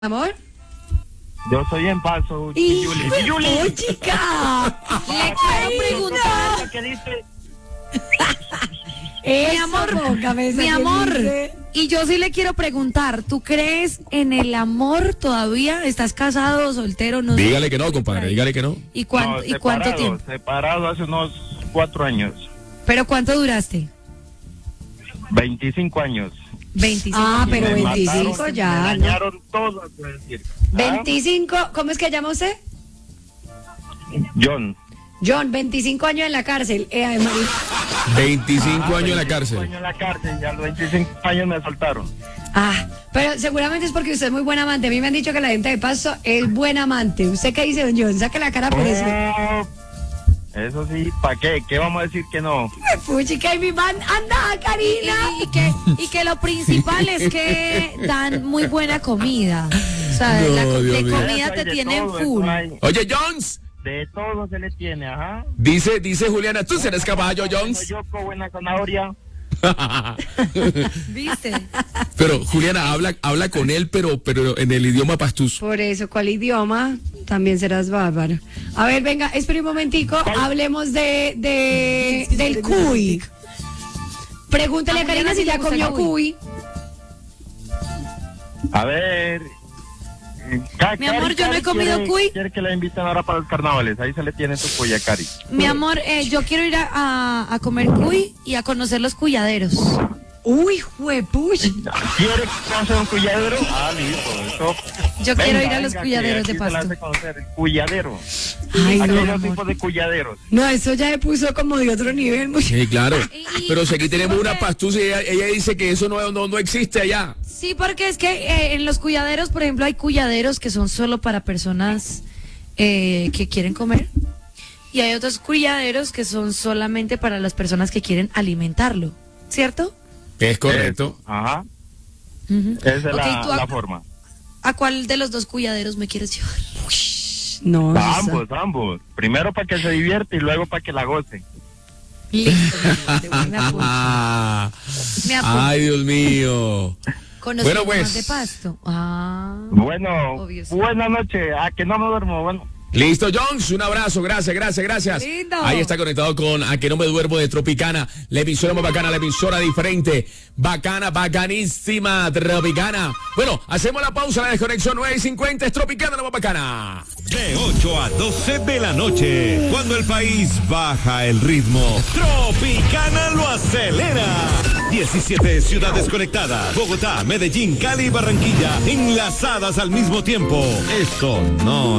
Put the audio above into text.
Amor. Yo soy en Paso, ¡Oh, Yuli. chica! Le quiero preguntar. ¿Qué dice? Mi amor, y yo sí le quiero preguntar, ¿tú crees en el amor todavía? ¿Estás casado o soltero? No sé. Dígale que no, compadre, dígale que no. ¿Y cuánto tiempo? Separado hace unos 4 años. ¿Pero cuánto duraste? 25 años. 25. Ah, pero Me 25 mataron, ya, Me ¿no? dañaron todo, puedo decir. 25, ¿cómo es que llama usted? John. John, 25 años en la cárcel. María. 25 años en la 25 cárcel. años en la cárcel, y a los 25 años me soltaron. Ah, pero seguramente es porque usted es muy buen amante. A mí me han dicho que la gente de Pasto es buen amante. ¿Usted qué dice, don John? Saque la cara por eso. Eso sí, ¿para qué? ¿Ququé vamos a decir que no? Puchica, y mi man, anda, Karina. Y que lo principal es que dan muy buena comida. O sea, No, Dios de mío. comida Eso hay te de tienen todo, full. eso hay. Oye, Jones, De todo se le tiene, ajá. dice Juliana, ¿tú serás caballo, Jones? Yo con buena zanahoria. ¿Viste? Pero Juliana, habla con él, pero en el idioma pastuz. Por eso, ¿cuál idioma? También serás bárbaro. A ver, venga, espera un momentico. Hablemos del cuy. Pregúntale a Karina si ya comió cuy. A ver. Mi amor, yo no he comido cuy. Quiere que la inviten ahora para los carnavales. Ahí se le tiene su cuy a Cari. Mi amor, yo quiero ir a comer cuy y a conocer los cuyaderos. Uy, juepuch. ¿Quiere conocer un cuyadero? Ah, listo. Eso. Yo quiero ir a los que cuyaderos de aquí se la Pasto. hace conocer el cuyadero. Ay, Aquí no, hay dos amor. tipos de cuyaderos. No, eso ya me puso como de otro nivel. Sí, claro. Y- Pero si aquí tenemos porque- una pastuz y ella dice que eso no existe allá. Sí, porque es que en los cuyaderos, por ejemplo, hay cuyaderos que son solo para personas que quieren comer. Y hay otros cuyaderos que son solamente para las personas que quieren alimentarlo. ¿Cierto? Es correcto. Ajá. Ujú. Esa es Ok, ¿tú la forma. ¿A cuál de los dos cuyaderos me quieres llevar? No, Ambos. Primero para que se divierte y luego para que la goce. Listo, mi amor, me apunto. Me apunto. Ay, Dios mío. Conociendo Bueno, pues. más de Pasto. Ah. Bueno, Obvio, sí. buenas noches. Que no me duermo. Bueno. Listo, Jones, un abrazo, gracias. Lindo. Ahí está conectado con A que no me duermo de Tropicana, la emisora más bacana, la emisora diferente, bacana, bacanísima, Tropicana. Bueno, hacemos la pausa, la desconexión 9:50, es Tropicana, la más bacana. De 8 a 12 de la noche, cuando el país baja el ritmo, Tropicana lo acelera. 17 ciudades conectadas, Bogotá, Medellín, Cali y Barranquilla, enlazadas al mismo tiempo. Esto no